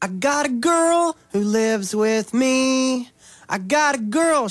I got a girl who lives with me. I got a girl,